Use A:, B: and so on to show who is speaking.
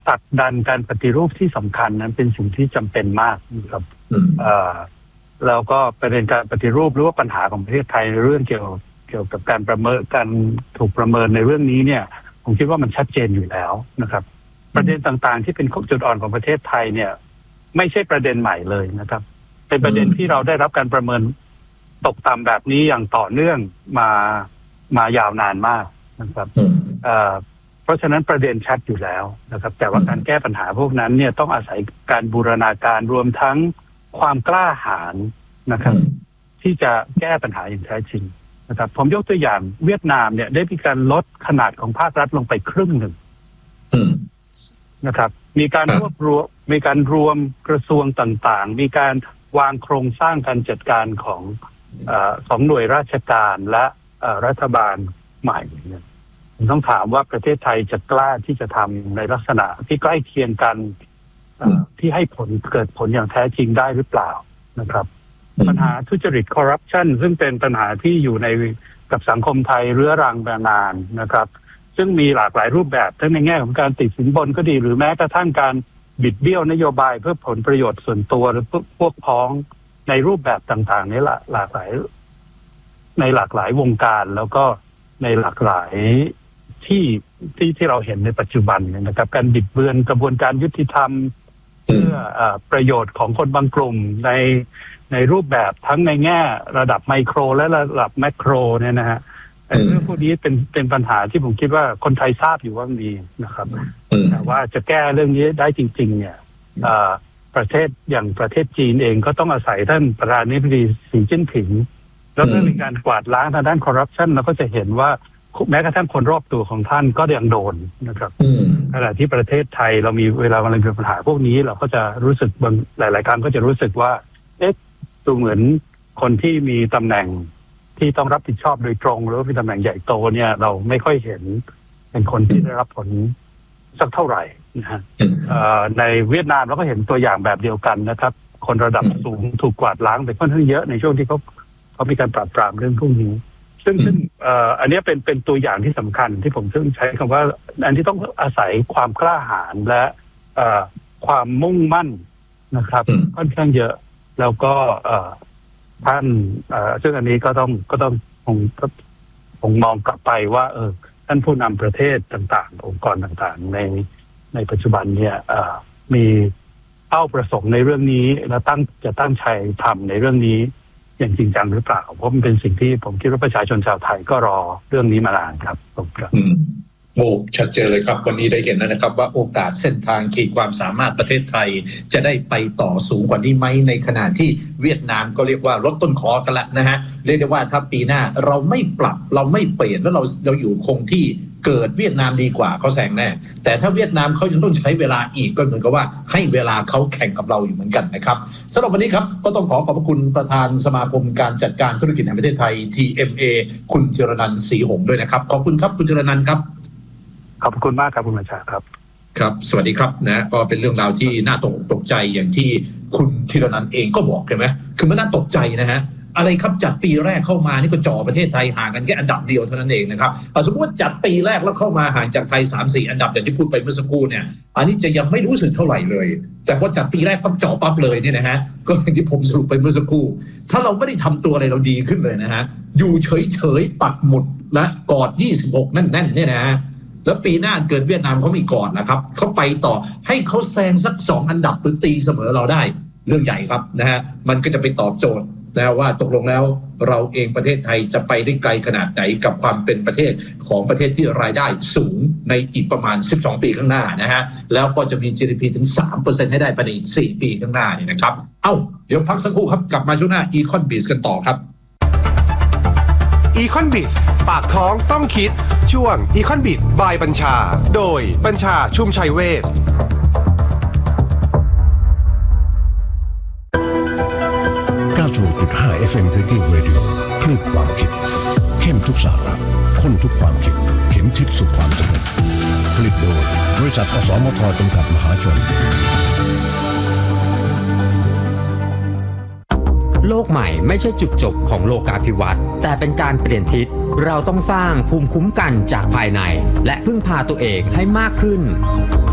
A: ผลักดันการปฏิรูปที่สำคัญนั้นเป็นสิ่งที่จำเป็นมากครับแล้วก็ประเด็นการปฏิรูปหรือว่าปัญหาของประเทศไทยในเรื่องเกี่ยวกับการประเมินการถูกประเมินในเรื่องนี้เนี่ยผมคิดว่ามันชัดเจนอยู่แล้วนะครับประเด็นต่างๆที่เป็นจุดอ่อนของประเทศไทยเนี่ยไม่ใช่ประเด็นใหม่เลยนะครับเป็นประเด็นที่เราได้รับการประเมินตกต่ำแบบนี้อย่างต่อเนื่องมายาวนานมากนะครับเพราะฉะนั้นประเด็นชัดอยู่แล้วนะครับแต่ว่าการแก้ปัญหาพวกนั้นเนี่ยต้องอาศัยการบูรณาการรวมทั้งความกล้าหาญนะครับที่จะแก้ปัญหาอย่างแท้จริงนะครับผมยกตัวอย่างเวียดนามเนี่ยได้มีการลดขนาดของภาครัฐลงไปครึ่งหนึ่งนะครับมีการรวมกระทรวงต่างๆมีการวางโครงสร้างการจัดการของหน่วยราชการและรัฐบาลใหม่เนี่ยผมต้องถามว่าประเทศไทยจะกล้าที่จะทำในลักษณะที่ใกล้เคียงกันที่ให้เกิดผลอย่างแท้จริงได้หรือเปล่านะครับปัญหาทุจริตคอร์รัปชันซึ่งเป็นปัญหาที่อยู่ในกับสังคมไทยเรื้อรังมานานนะครับซึ่งมีหลากหลายรูปแบบทั้งในแง่ของการติดสินบนก็ดีหรือแม้กระทั่งการบิดเบี้ยวนโยบายเพื่อผลประโยชน์ส่วนตัวหรือพวกพ้องในรูปแบบต่างๆนี้หลากหลายวงการแล้วก็ในหลากหลายที่เราเห็นในปัจจุบันนะครับการบิดเบือนกระบวนการยุติธรรมเพื่อประโยชน์ของคนบางกลุ่มในรูปแบบทั้งในแง่ระดับไมโครและระดับแมคโครเนี่ยนะฮะเรื่องพวกนี้เป็นปัญหาที่ผมคิดว่าคนไทยทราบอยู่ว่ามีนะครับแต่ว่าจะแก้เรื่องนี้ได้จริงๆเนี่ยประเทศอย่างประเทศจีนเองก็ต้องอาศัยท่านประธานาธิบดีสีจิ้นผิงแล้วก็มีการกวาดล้างทางด้านคอร์รัปชันเราก็จะเห็นว่าแม้กระทั่งคนรอบตัวของท่านก็ยังโดนนะครับขณะที่ประเทศไทยเรามีเวลาเราเกิดปัญหาพวกนี้เราก็จะรู้สึกหลายๆครั้งก็จะรู้สึกว่าดูเหมือนคนที่มีตำแหน่งที่ต้องรับผิดชอบโดยตรงหรือมีตำแหน่งใหญ่โตเนี่ยเราไม่ค่อยเห็นเป็นคนที่ได้รับผลสักเท่าไหร่นะฮะในเวียดนามเราก็เห็นตัวอย่างแบบเดียวกันนะครับคนระดับสูงถูกกวาดล้างไปค่อนข้างเยอะในช่วงที่เขามีการปราบปรามเรื่องพวกนี้ซึ่งอันนี้เป็นตัวอย่างที่สำคัญที่ผมซึ่งใช้คำว่าอันที่ต้องอาศัยความกล้าหาญและความมุ่งมั่นนะครับค่อนข้างเยอะแล้วก็ท่านซึ่งอันนี้ก็ต้องคงมองกลับไปว่าท่านผู้นำประเทศต่างๆองค์กรต่างๆในปัจจุบันเนี่ยมีเป้าประสงค์ในเรื่องนี้และจะตั้งใจทำในเรื่องนี้อย่างจริงจังหรือเปล่าเพราะมันเป็นสิ่งที่ผมคิดว่าประชาชนชาวไทยก็รอเรื่องนี้มานานครับผมครับ
B: โอ้ชัดเจนเลยครับวันนี้ได้เห็นแล้วนะครับว่าโอกาสเส้นทางขีดความสามารถประเทศไทยจะได้ไปต่อสูงกว่านี้ไหมในขณะที่เวียดนามก็เรียกว่าลดต้นคอกันละนะฮะเรียกได้ว่าถ้าปีหน้าเราไม่ปรับเราไม่เปลี่ยนแล้วเราอยู่คงที่เกิดเวียดนามดีกว่าเขาแซงแน่แต่ถ้าเวียดนามเขายังต้องใช้เวลาอีกก็เหมือนกับว่าให้เวลาเขาแข่งกับเราอยู่เหมือนกันนะครับสำหรับวันนี้ครับก็ต้องขอบพระคุณประธานสมาคมการจัดการธุรกิจแห่งประเทศไทย TMA คุณธีรนันท์ศรีหงส์ด้วยนะครับขอบคุณครับคุณธีรนันท์ครับ
A: ขอบคุณมากครับคุณบัญชาครับ
B: ครับสวัสดีครับนะก็เป็นเรื่องราวที่น่าตกใจอย่างที่คุณธีรนันท์เองก็บอกใช่ไหมคือมันน่าตกใจนะฮะอะไรครับจัดปีแรกเข้ามานี่ก็จ่อประเทศไทยห่างกันแค่อันดับเดียวเท่านั้นเองนะครับสมมติว่าจัดปีแรกแล้วเข้ามาห่างจากไทย 3-4 อันดับอย่างที่พูดไปเมื่อสักครู่เนี่ยอันนี้จะยังไม่รู้สึกเท่าไหร่เลยแต่พอจัดปีแรกต้องจ่อปั๊บเลยเนี่ยนะฮะก็อย่างที่ผมสรุปไปเมื่อสักครู่ถ้าเราไม่ได้ทำตัวอะไรเราดีขึ้นเลยนะฮะอยู่เฉยๆปักหมุดและกอด26นั่นเนี่ยนะฮะแล้วปีหน้าเกิดเวียดนามเขามีก่อนนะครับเขาไปต่อให้เขาแซงสัก2อันดับหรือตีเสมอเราได้เรื่องใหญ่ครับนะฮะมันก็จะไปตอบโจทย์นะว่าตกลงแล้วเราเองประเทศไทยจะไปได้ไกลขนาดไหนกับความเป็นประเทศของประเทศที่รายได้สูงในอีกประมาณ12ปีข้างหน้านะฮะแล้วก็จะมี GDP ถึง 3% ให้ได้ภายในอีก4ปีข้างหน้านี่นะครับเดี๋ยวพักสักครู่ครับกลับมาช่วงหน้า Econ Biz กันต่อครับ
C: Econ Biz ปากท้องต้องคิดช่วง Econ Biz by บัญชาโดยบัญชาชุมชัยเวช
D: 96.5 FM Thinking Radio คลื่นความคิดเข้มทุกสาระข้นทุกความคิดเข็มทิศสู่ความสำเร็จผลิตโดยบริษัทอสมทจำกัดมหาชน
E: โลกใหม่ไม่ใช่จุดจบของโลกาภิวัตน์แต่เป็นการเปลี่ยนทิศเราต้องสร้างภูมิคุ้มกันจากภายในและพึ่งพาตัวเองให้มากขึ้น